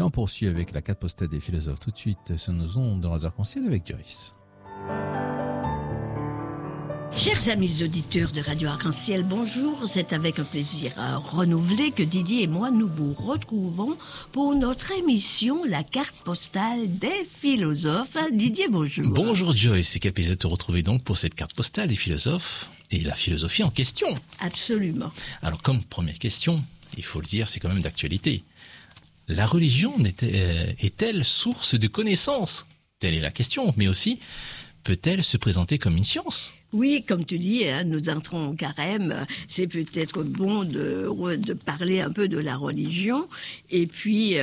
on poursuit avec la carte postale des philosophes tout de suite sur nos ondes de Radio Arc-en-Ciel avec Joyce. Chers amis auditeurs de Radio Arc-en-Ciel, bonjour. C'est avec un plaisir renouvelé que Didier et moi nous vous retrouvons pour notre émission La carte postale des philosophes. Didier, bonjour. Bonjour Joyce, c'est quel plaisir de te retrouver donc pour cette carte postale des philosophes et la philosophie en question. Absolument. Alors comme première question, il faut le dire, c'est quand même d'actualité. La religion est-elle source de connaissances ? Telle est la question, mais aussi peut-elle se présenter comme une science ? Oui, comme tu dis, nous entrons au carême. C'est peut-être bon de parler un peu de la religion. Et puis,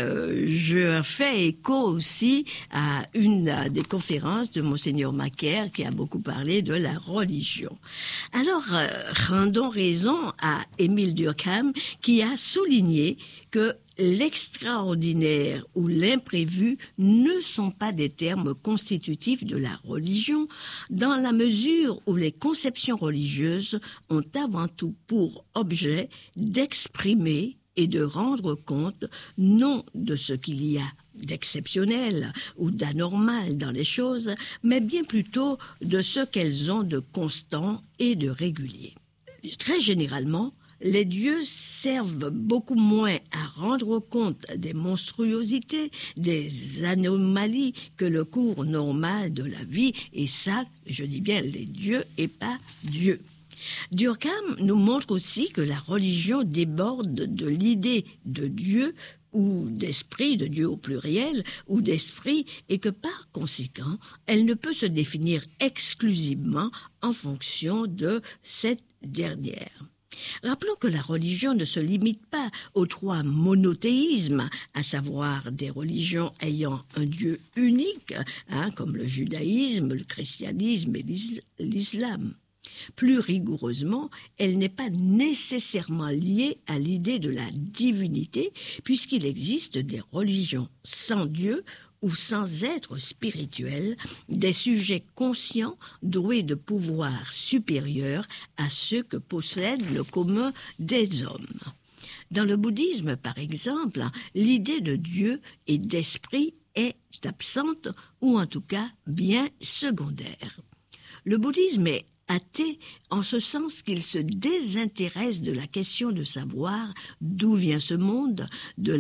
je fais écho aussi à une des conférences de Monseigneur Macaire qui a beaucoup parlé de la religion. Alors, rendons raison à Émile Durkheim qui a souligné que l'extraordinaire ou l'imprévu ne sont pas des termes constitutifs de la religion, dans la mesure où les conceptions religieuses ont avant tout pour objet d'exprimer et de rendre compte non de ce qu'il y a d'exceptionnel ou d'anormal dans les choses, mais bien plutôt de ce qu'elles ont de constant et de régulier. Très généralement, les dieux servent beaucoup moins à rendre compte des monstruosités, des anomalies que le cours normal de la vie, et ça, je dis bien les dieux et pas Dieu. Durkheim nous montre aussi que la religion déborde de l'idée de Dieu ou d'esprit, de Dieu au pluriel, ou d'esprit, et que par conséquent, elle ne peut se définir exclusivement en fonction de cette dernière. Rappelons que la religion ne se limite pas aux trois monothéismes, à savoir des religions ayant un Dieu unique, comme le judaïsme, le christianisme et l'islam. Plus rigoureusement, elle n'est pas nécessairement liée à l'idée de la divinité, puisqu'il existe des religions sans Dieu ou sans être spirituel, des sujets conscients doués de pouvoirs supérieurs à ceux que possède le commun des hommes. Dans le bouddhisme, par exemple, l'idée de Dieu et d'esprit est absente, ou en tout cas bien secondaire. Le bouddhisme est athée en ce sens qu'il se désintéresse de la question de savoir d'où vient ce monde de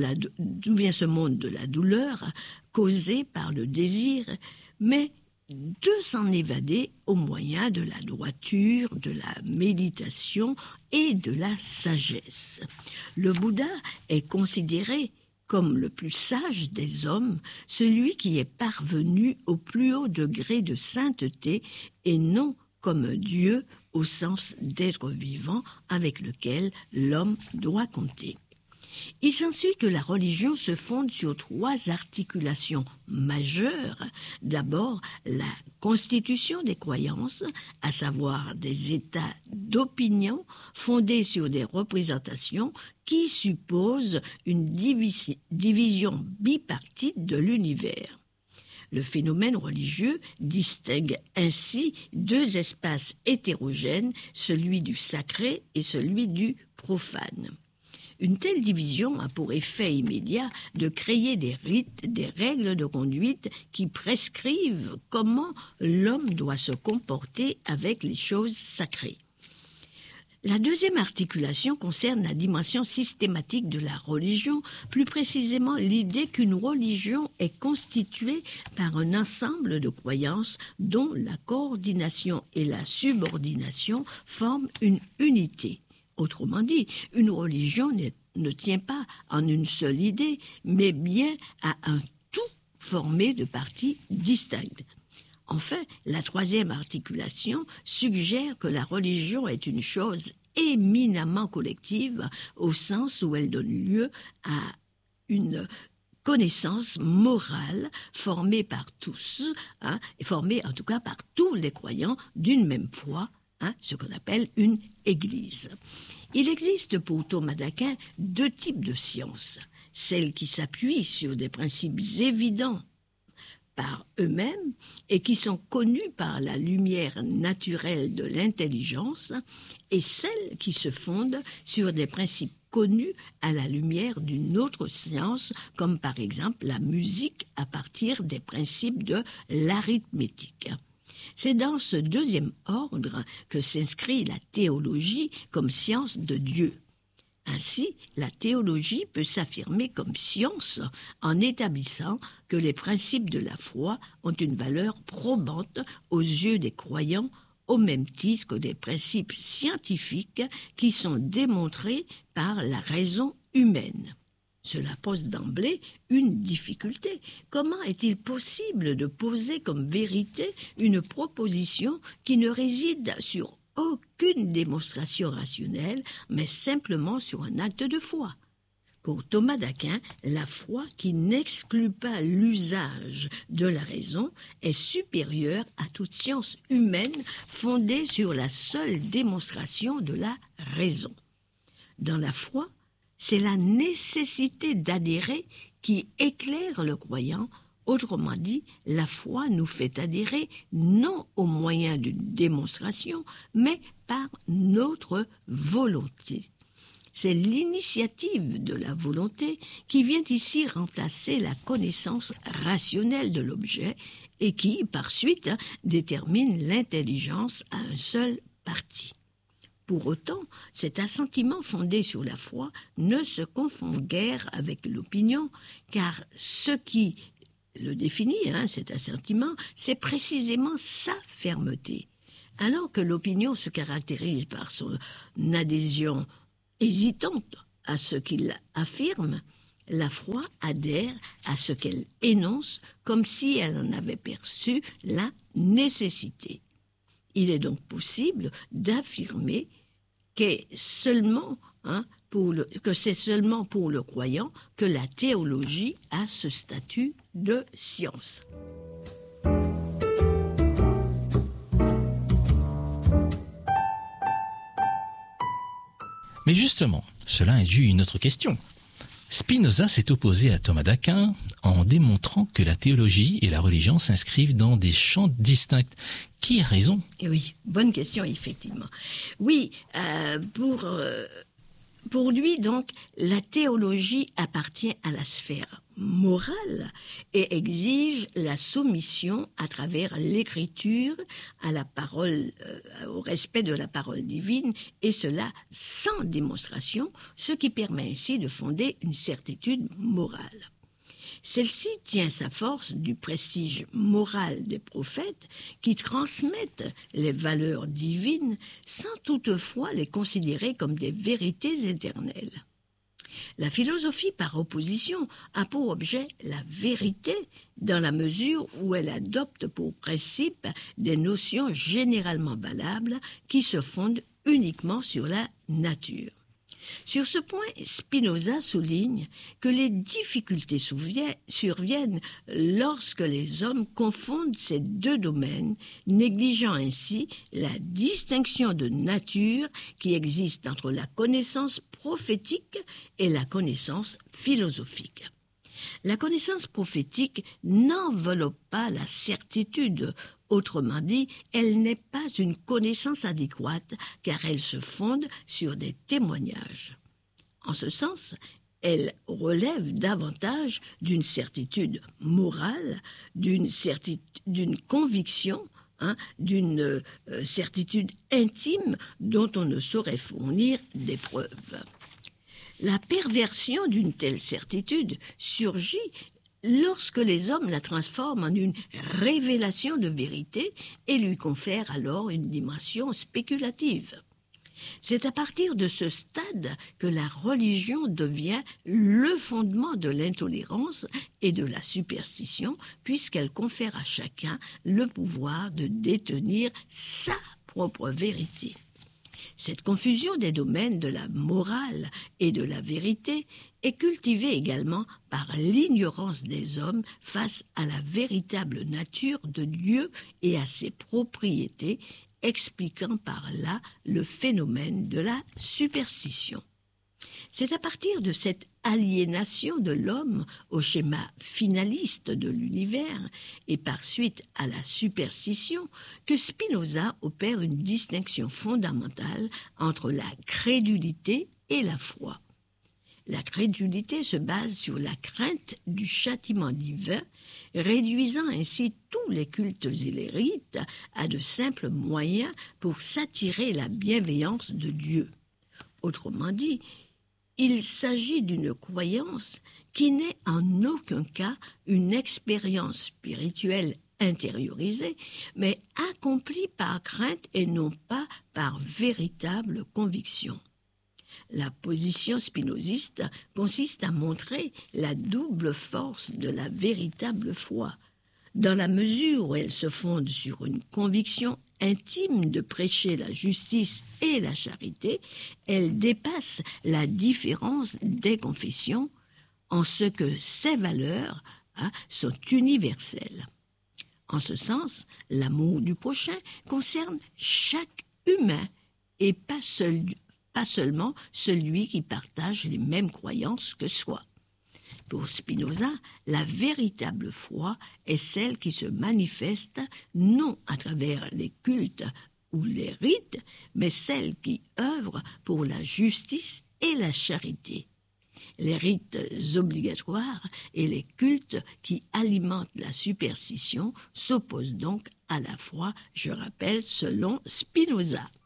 la douleur causée par le désir, mais de s'en évader au moyen de la droiture, de la méditation et de la sagesse. Le Bouddha est considéré comme le plus sage des hommes, celui qui est parvenu au plus haut degré de sainteté et non comme un Dieu au sens d'être vivant avec lequel l'homme doit compter. Il s'ensuit que la religion se fonde sur trois articulations majeures. D'abord, la constitution des croyances, à savoir des états d'opinion fondés sur des représentations qui supposent une division bipartite de l'univers. Le phénomène religieux distingue ainsi deux espaces hétérogènes, celui du sacré et celui du profane. Une telle division a pour effet immédiat de créer des rites, des règles de conduite qui prescrivent comment l'homme doit se comporter avec les choses sacrées. La deuxième articulation concerne la dimension systématique de la religion, plus précisément l'idée qu'une religion est constituée par un ensemble de croyances dont la coordination et la subordination forment une unité. Autrement dit, une religion ne tient pas en une seule idée, mais bien à un tout formé de parties distinctes. Enfin, la troisième articulation suggère que la religion est une chose éminemment collective, au sens où elle donne lieu à une connaissance morale formée par tous, formée en tout cas par tous les croyants d'une même foi, ce qu'on appelle une église. Il existe pour Thomas d'Aquin deux types de sciences, celles qui s'appuient sur des principes évidents par eux-mêmes et qui sont connus par la lumière naturelle de l'intelligence, et celles qui se fondent sur des principes connu à la lumière d'une autre science, comme par exemple la musique à partir des principes de l'arithmétique. C'est dans ce deuxième ordre que s'inscrit la théologie comme science de Dieu. Ainsi, la théologie peut s'affirmer comme science en établissant que les principes de la foi ont une valeur probante aux yeux des croyants, au même titre que des principes scientifiques qui sont démontrés par la raison humaine. Cela pose d'emblée une difficulté. Comment est-il possible de poser comme vérité une proposition qui ne réside sur aucune démonstration rationnelle, mais simplement sur un acte de foi? Pour Thomas d'Aquin, la foi qui n'exclut pas l'usage de la raison est supérieure à toute science humaine fondée sur la seule démonstration de la raison. Dans la foi, c'est la nécessité d'adhérer qui éclaire le croyant. Autrement dit, la foi nous fait adhérer non au moyen d'une démonstration, mais par notre volonté. C'est l'initiative de la volonté qui vient ici remplacer la connaissance rationnelle de l'objet et qui, par suite, détermine l'intelligence à un seul parti. Pour autant, cet assentiment fondé sur la foi ne se confond guère avec l'opinion, car ce qui le définit, cet assentiment, c'est précisément sa fermeté. Alors que l'opinion se caractérise par son adhésion hésitante à ce qu'il affirme, la foi adhère à ce qu'elle énonce comme si elle en avait perçu la nécessité. Il est donc possible d'affirmer que c'est seulement pour le croyant que la théologie a ce statut de science. Mais justement, cela induit une autre question. Spinoza s'est opposé à Thomas d'Aquin en démontrant que la théologie et la religion s'inscrivent dans des champs distincts. Qui a raison ? Oui, bonne question, effectivement. Oui, pour lui, donc, la théologie appartient à la sphère morale et exige la soumission à travers l'écriture à la parole, au respect de la parole divine, et cela sans démonstration, ce qui permet ainsi de fonder une certitude morale. Celle-ci tient sa force du prestige moral des prophètes qui transmettent les valeurs divines sans toutefois les considérer comme des vérités éternelles. La philosophie, par opposition, a pour objet la vérité dans la mesure où elle adopte pour principe des notions généralement valables qui se fondent uniquement sur la nature. Sur ce point, Spinoza souligne que les difficultés surviennent lorsque les hommes confondent ces deux domaines, négligeant ainsi la distinction de nature qui existe entre la connaissance prophétique et la connaissance philosophique. La connaissance prophétique n'enveloppe pas la certitude. Autrement dit, elle n'est pas une connaissance adéquate car elle se fonde sur des témoignages. En ce sens, elle relève davantage d'une certitude morale, d'une conviction, d'une certitude intime dont on ne saurait fournir des preuves. La perversion d'une telle certitude surgit lorsque les hommes la transforment en une révélation de vérité et lui confèrent alors une dimension spéculative. C'est à partir de ce stade que la religion devient le fondement de l'intolérance et de la superstition, puisqu'elle confère à chacun le pouvoir de détenir sa propre vérité. Cette confusion des domaines de la morale et de la vérité est cultivée également par l'ignorance des hommes face à la véritable nature de Dieu et à ses propriétés, expliquant par là le phénomène de la superstition. C'est à partir de cette aliénation de l'homme au schéma finaliste de l'univers et par suite à la superstition que Spinoza opère une distinction fondamentale entre la crédulité et la foi. La crédulité se base sur la crainte du châtiment divin, réduisant ainsi tous les cultes et les rites à de simples moyens pour s'attirer la bienveillance de Dieu. Autrement dit, il s'agit d'une croyance qui n'est en aucun cas une expérience spirituelle intériorisée, mais accomplie par crainte et non pas par véritable conviction. La position spinoziste consiste à montrer la double force de la véritable foi. Dans la mesure où elle se fonde sur une conviction intime de prêcher la justice et la charité, elle dépasse la différence des confessions en ce que ces valeurs sont universelles. En ce sens, l'amour du prochain concerne chaque humain et pas seulement celui qui partage les mêmes croyances que soi. Pour Spinoza, la véritable foi est celle qui se manifeste non à travers les cultes ou les rites, mais celle qui œuvre pour la justice et la charité. Les rites obligatoires et les cultes qui alimentent la superstition s'opposent donc à la foi, je rappelle, selon Spinoza.